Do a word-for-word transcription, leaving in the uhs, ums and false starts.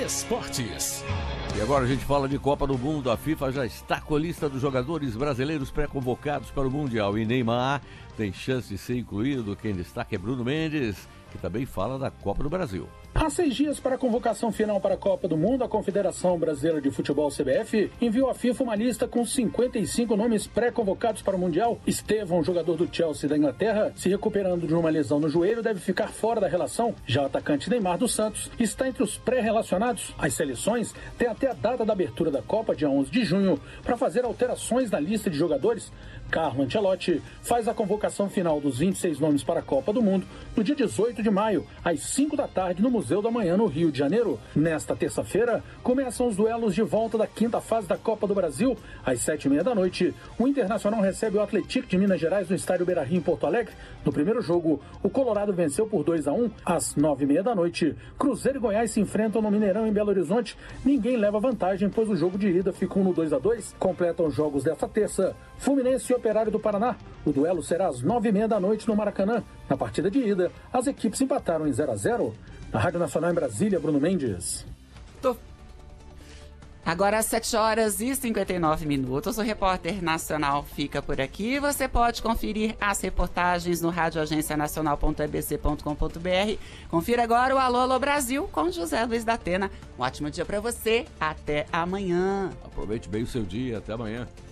Esportes. E agora a gente fala de Copa do Mundo. A FIFA já está com a lista dos jogadores brasileiros pré-convocados para o Mundial. E Neymar tem chance de ser incluído. Quem destaca é Bruno Mendes, que também fala da Copa do Brasil. Há seis dias para a convocação final para a Copa do Mundo, a Confederação Brasileira de Futebol, C B F, enviou à FIFA uma lista com cinquenta e cinco nomes pré-convocados para o Mundial. Estevão, jogador do Chelsea da Inglaterra, se recuperando de uma lesão no joelho, deve ficar fora da relação. Já o atacante Neymar dos Santos está entre os pré-relacionados. As seleções têm até a data da abertura da Copa, dia onze de junho, para fazer alterações na lista de jogadores. Carlo Ancelotti faz a convocação final dos vinte e seis nomes para a Copa do Mundo no dia dezoito de maio, às cinco da tarde, no Museu da Manhã, no Rio de Janeiro. Nesta terça-feira, começam os duelos de volta da quinta fase da Copa do Brasil. Às sete e meia da noite, o Internacional recebe o Atlético de Minas Gerais no estádio Beira-Rio, em Porto Alegre. No primeiro jogo, o Colorado venceu por dois a um. Às nove e meia da noite, Cruzeiro e Goiás se enfrentam no Mineirão, em Belo Horizonte. Ninguém leva vantagem, pois o jogo de ida ficou no dois a dois. Completam os jogos desta terça Fluminense e Operário do Paraná. O duelo será às nove e meia da noite no Maracanã. Na partida de ida, as equipes empataram em zero a zero. Na Rádio Nacional em Brasília, Bruno Mendes. Tô. Agora às sete horas e cinquenta e nove minutos, o Repórter Nacional fica por aqui. Você pode conferir as reportagens no rádio agência nacional ponto e b c ponto com ponto b r. Confira agora o Alô, Alô Brasil com José Luiz da Atena. Um ótimo dia para você. Até amanhã. Aproveite bem o seu dia. Até amanhã.